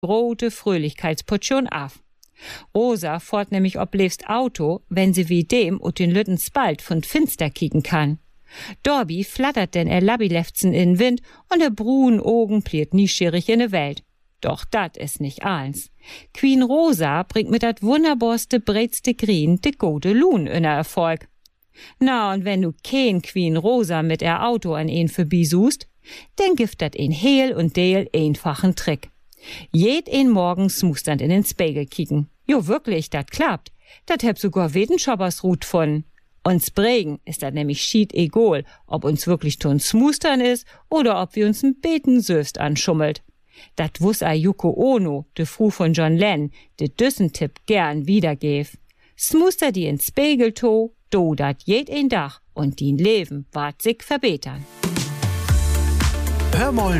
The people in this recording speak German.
rote Fröhlichkeitsportion af. Rosa fährt nämlich oblebst Auto, wenn sie wie dem und den Lütten Spalt von Finster kicken kann. Dorbi flattert denn Labilefzen in Wind und der brun Augen pliert nieschierig in de Welt. Doch dat is nicht alles. Queen Rosa bringt mit dat wunderbarste, breitste Grien de gode Lun in Erfolg. Na, und wenn du kein Queen Rosa mit Auto an een vorbei-suchst, dann gibt dat een heel und deel einfachen Trick. Jeden morgens musst dann in den Spiegel kicken. Jo, wirklich, dat klappt. Dat heb sogar Wetenschoppers-Rut von. Uns Bregen ist dat nämlich schied egal, ob uns wirklich tun Smustern is oder ob wir uns 'n Beten Söst anschummelt. Dat wuss Yoko Ono, de Fru von John Lennon, de Düssentipp gern wiedergäf. Smuster die ins Spiegel to, do dat jeden Dach und din Leben ward sich verbetern. Hör mal